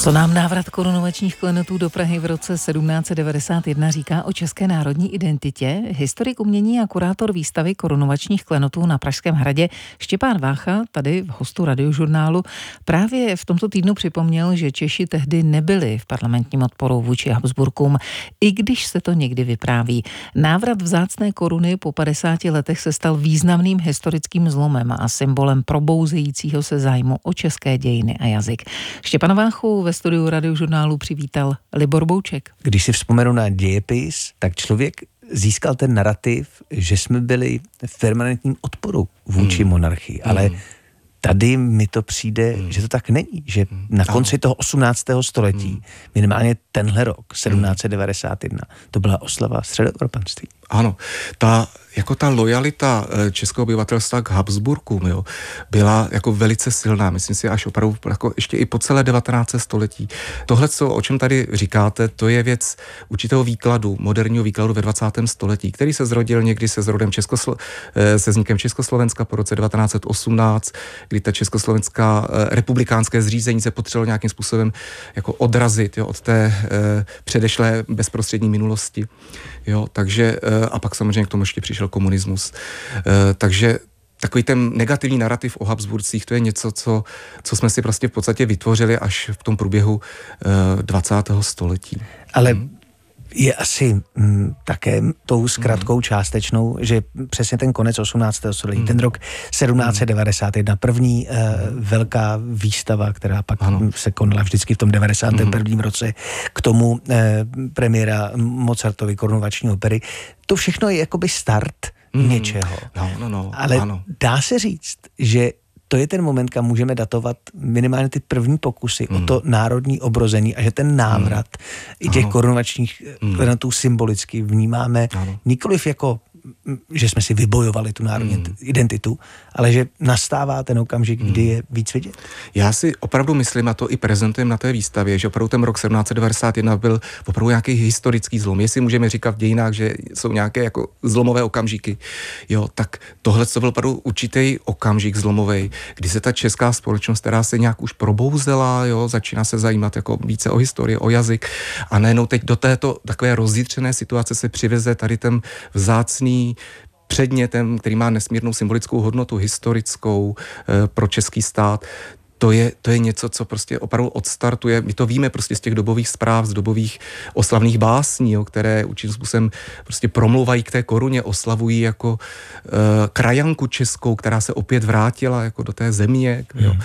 Co nám návrat korunovačních klenotů do Prahy v roce 1791 říká o české národní identitě? Historik umění a kurátor výstavy korunovačních klenotů na Pražském hradě Štěpán Vácha, tady v hostu Radiožurnálu, právě v tomto týdnu připomněl, že Češi tehdy nebyli v parlamentním odporu vůči Habsburkům, i když se to někdy vypráví. Návrat vzácné koruny po 50 letech se stal významným historickým zlomem a symbolem probouzejícího se zájmu o české dějiny a jazyk. Štěpána Váchu ve studiu Radiožurnálu přivítal Libor Bouček. Když si vzpomenu na dějepis, tak člověk získal ten narrativ, že jsme byli v permanentním odporu vůči monarchii, ale tady mi to přijde, že to tak není, že na konci toho 18. století, minimálně tenhle rok, 1791, to byla oslava středoevropanství. Ano, ta lojalita českého obyvatelstva k Habsburkům, jo, byla jako velice silná, myslím si, až opravdu jako ještě i po celé 19. století. Tohle, o čem tady říkáte, to je věc určitého výkladu, moderního výkladu ve 20. století, který se zrodil někdy se vznikem Československa po roce 1918, kdy ta československá republikánské zřízení se potřebovalo nějakým způsobem jako odrazit, jo, od té předešlé bezprostřední minulosti. Jo, takže a pak samozřejmě k tomu ještě přišel komunismus. Takže takový ten negativní narrativ o Habsburcích, to je něco, co jsme si prostě v podstatě vytvořili až v tom průběhu 20. století. Ale je asi také tou zkratkou částečnou, že přesně ten konec 18. století, ten rok 1791, první velká výstava, která pak se konala vždycky v tom 91. roce, k tomu premiéra Mozartovy korunovační opery. To všechno je jakoby start něčeho. Ale dá se říct, že to je ten moment, kam můžeme datovat minimálně ty první pokusy o to národní obrození a že ten návrat i těch korunovačních klenotů symbolicky vnímáme nikoliv jako, že jsme si vybojovali tu národní identitu, ale že nastává ten okamžik, kdy je víc vidět. Já si opravdu myslím, a to i prezentujeme na té výstavě, že opravdu ten rok 1791 byl opravdu nějaký historický zlom. Jestli můžeme říkat v dějinách, že jsou nějaké jako zlomové okamžiky, jo, tak tohle to byl opravdu určitý okamžik zlomovej, kdy se ta česká společnost, která se nějak už probouzela, jo, začíná se zajímat jako více o historii, o jazyk a najednou teď do této takové rozjitřené situace se přiveze tady ten vzácný předmětem, který má nesmírnou symbolickou hodnotu, historickou pro český stát. To je něco, co prostě opravdu odstartuje. My to víme prostě z těch dobových zpráv, z dobových oslavných básní, jo, které určitým způsobem prostě promlouvají k té koruně, oslavují jako krajanku českou, která se opět vrátila jako do té země, jo,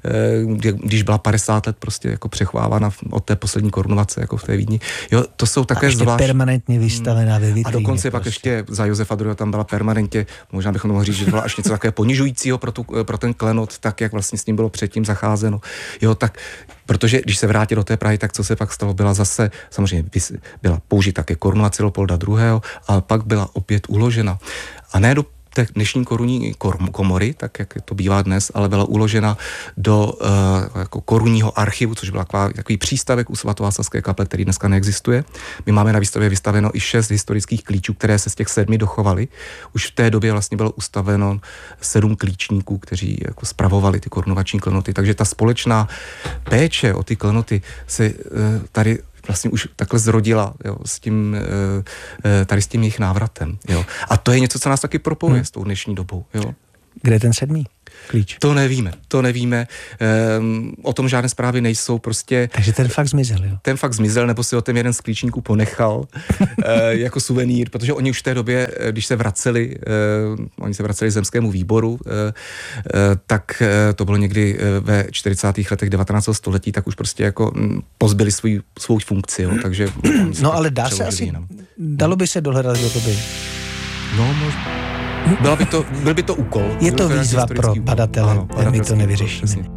když byla 50 let prostě jako přechovávána od té poslední korunovace jako v té Vídni. Jo, to jsou také zvláštní. Permanentně vystavená ve vitríně. A dokonce pak ještě za Josefa II. Tam byla permanentně, možná bychom mohli říct, že byla až něco takové ponižujícího pro ten klenot, tak jak vlastně s ním bylo předtím zacházeno. Jo, tak, protože když se vrátí do té Prahy, tak co se pak stalo? Byla zase, samozřejmě byla použita ke korunovaci Leopolda II., ale pak byla opět uložena. A ne do té dnešní korunní komory, tak jak to bývá dnes, ale byla uložena do jako korunního archivu, což byl takový přístavek u svatováclavské kaple, který dneska neexistuje. My máme na výstavě vystaveno i 6 historických klíčů, které se z těch 7 dochovaly. Už v té době vlastně bylo ustaveno 7 klíčníků, kteří jako spravovali ty korunovační klenoty. Takže ta společná péče o ty klenoty se tady vlastně už takhle zrodila, jo, s tím jejich návratem. Jo. A to je něco, co nás taky propojuje s tou dnešní dobou. Jo. Kde je ten 7. klíč? To nevíme. O tom žádné zprávy nejsou prostě. Takže ten fakt zmizel, jo? Ten fakt zmizel, nebo si ho ten jeden z klíčníků ponechal jako suvenýr, protože oni už v té době, když se vraceli, oni se vraceli zemskému výboru, tak to bylo někdy ve 40. letech 19. století, tak už prostě jako pozbyli svou funkci, jo, takže... No ale dalo by se dohledat, kdo to byl? No, možná. Byl by to úkol. Je to výzva pro badatele, my to nevyřešíme.